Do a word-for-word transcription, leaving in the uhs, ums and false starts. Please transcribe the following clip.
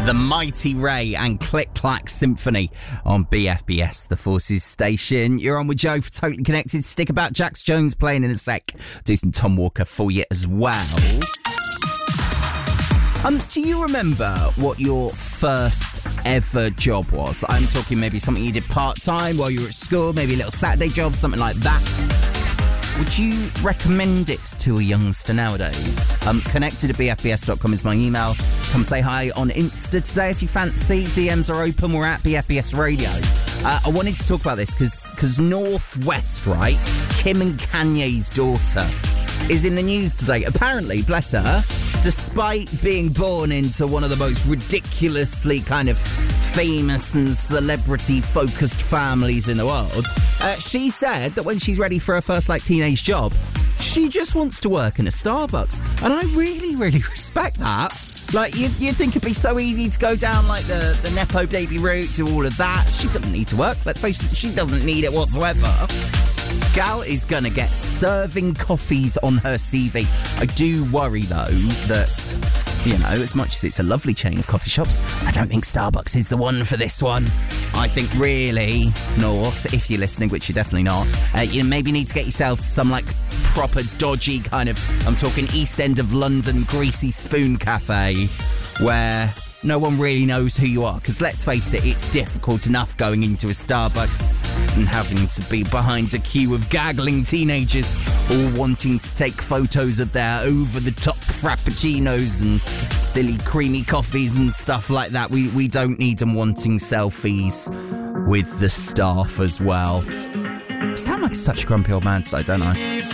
The Mighty Ray and Click Clack Symphony on B F B S, the Forces station. You're on with Joe for Totally Connected. Stick about. Jax Jones playing in a sec. Do some Tom Walker for you as well. Um, do you remember what your first ever job was? I'm talking maybe something you did part-time while you were at school, maybe a little Saturday job, something like that. Would you recommend it to a youngster nowadays? Um, connected at b f b s dot com is my email. Come say hi on Insta today if you fancy. D Ms are open. We're at B F B S Radio. Uh, I wanted to talk about this because because Northwest, right? Kim and Kanye's daughter is in the news today. Apparently, bless her, despite being born into one of the most ridiculously kind of famous and celebrity-focused families in the world, uh, she said that when she's ready for her first, like, teenage job, she just wants to work in a Starbucks. And I really, really respect that. Like, you'd, you'd think it'd be so easy to go down, like, the, the Nepo baby route to all of that. She doesn't need to work. Let's face it, she doesn't need it whatsoever. Gal is gonna get serving coffees on her C V. I do worry, though, that, you know, as much as it's a lovely chain of coffee shops, I don't think Starbucks is the one for this one. I think really, North, if you're listening, which you're definitely not, uh, you maybe need to get yourself some, like, proper dodgy kind of, I'm talking East End of London, Greasy Spoon Cafe, where no one really knows who you are. Because let's face it, it's difficult enough going into a Starbucks and having to be behind a queue of gaggling teenagers all wanting to take photos of their over-the-top frappuccinos and silly creamy coffees and stuff like that. We, we don't need them wanting selfies with the staff as well. I sound like such a grumpy old man today, don't I?